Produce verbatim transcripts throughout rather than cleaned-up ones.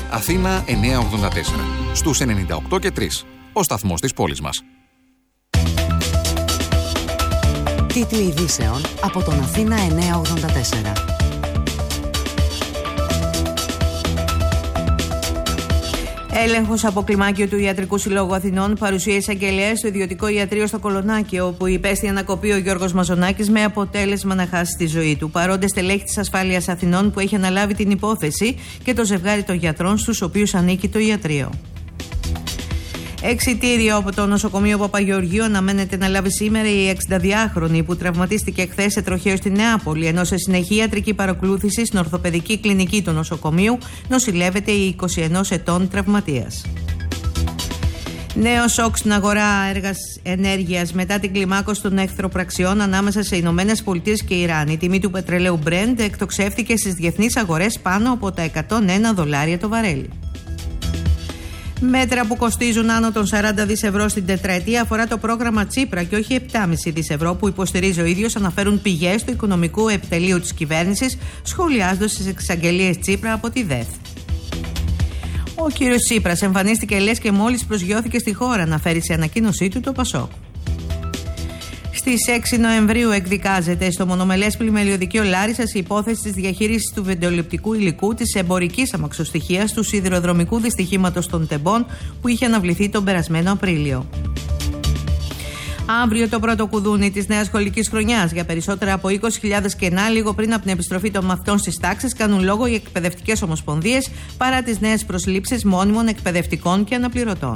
Αθήνα εννιακόσια ογδόντα τέσσερα. Στους ενενήντα οκτώ και τρία. Ο σταθμός της πόλης μας. Τίτλοι ειδήσεων από τον Αθήνα εννιακόσια ογδόντα τέσσερα. Έλεγχος από κλιμάκιο του Ιατρικού Συλλόγου Αθηνών, παρουσία εισαγγελέα στο ιδιωτικό ιατρείο στο Κολονάκι, όπου υπέστη ανακοπή ο Γιώργος Μαζονάκης με αποτέλεσμα να χάσει τη ζωή του. Παρόντες στελέχη της Ασφάλειας Αθηνών που έχει αναλάβει την υπόθεση και το ζευγάρι των γιατρών στους οποίους ανήκει το ιατρείο. Εξιτήριο από το νοσοκομείο Παπαγεωργίου αναμένεται να λάβει σήμερα η εξηνταδυάχρονη που τραυματίστηκε χθες σε τροχαίο στη Νεάπολη, ενώ σε συνεχή ιατρική παρακολούθηση στην ορθοπαιδική κλινική του νοσοκομείου νοσηλεύεται η είκοσι ενός ετών τραυματίας. Νέο σοκ στην αγορά ενέργειας μετά την κλιμάκωση των εχθροπραξιών ανάμεσα σε Ηνωμένες Πολιτείες και Ιράν. Η τιμή του πετρελαίου Brent εκτοξεύτηκε στις διεθνείς αγορές πάνω από τα εκατόν ένα δολάρια το βαρέλι. Μέτρα που κοστίζουν άνω των σαράντα δισεκατομμύρια ευρώ στην τετραετία αφορά το πρόγραμμα Τσίπρα και όχι επτά κόμμα πέντε δισεκατομμύρια ευρώ που υποστηρίζει ο ίδιος, αναφέρουν πηγές του Οικονομικού Επιτελείου της κυβέρνησης, σχολιάζοντας τις εξαγγελίες Τσίπρα από τη ΔΕΘ. Ο κύριος Τσίπρας εμφανίστηκε λες και μόλις προσγειώθηκε στη χώρα, αναφέρει σε ανακοίνωσή του το Πασόκ. Στις έξι Νοεμβρίου εκδικάζεται στο μονομελές πλημελιωδικείο Λάρισσας η υπόθεση της διαχείρισης του βιντεοληπτικού υλικού της εμπορικής αμαξοστοιχείας του σιδηροδρομικού δυστυχήματος των Τεμπών που είχε αναβληθεί τον περασμένο Απρίλιο. Αύριο το πρώτο κουδούνι της νέας σχολικής χρονιάς. Για περισσότερα από είκοσι χιλιάδες κενά, λίγο πριν από την επιστροφή των μαθητών στις τάξεις, κάνουν λόγο οι εκπαιδευτικές ομοσπονδίες παρά τις νέες προσλήψεις μόνιμων εκπαιδευτικών και αναπληρωτών.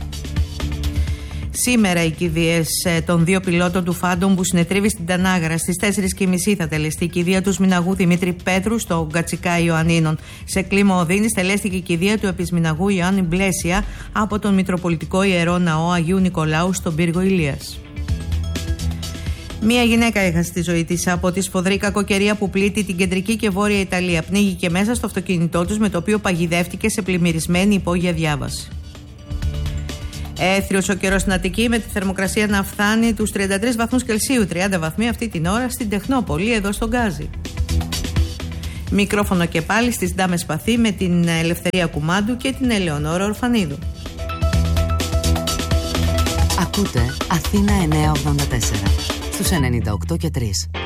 Σήμερα οι κηδείες των δύο πιλότων του Φάντομ που συνετρίβει στην Τανάγρα στις τέσσερις και μισή θα τελεστεί η κηδεία του Σμιναγού Δημήτρη Πέτρου στο Γκατσικά Ιωαννίνων. Σε κλίμα οδύνης τελέστηκε η κηδεία του Επισμηναγού Ιωάννη Μπλέσια από τον Μητροπολιτικό Ιερό Ναό Αγίου Νικολάου στον πύργο Ηλίας. Μία γυναίκα έχασε τη ζωή της από τη σφοδρή κακοκαιρία που πλήττει την κεντρική και βόρεια Ιταλία. Πνίγηκε μέσα στο αυτοκίνητό τους με το οποίο παγιδεύτηκε σε πλημμυρισμένη υπόγεια διάβαση. Έθριος ο καιρός στην Αττική με τη θερμοκρασία να φτάνει τους τριάντα τρεις βαθμούς Κελσίου, τριάντα βαθμοί αυτή την ώρα στην Τεχνόπολη, εδώ στον Γκάζι. Μικρόφωνο και πάλι στις Ντάμες Σπαθή με την Ελευθερία Κουμάντου και την Ελεονόρα Ορφανίδου. Ακούτε Αθήνα εννιακόσια ογδόντα τέσσερα στους ενενήντα οκτώ και τρία.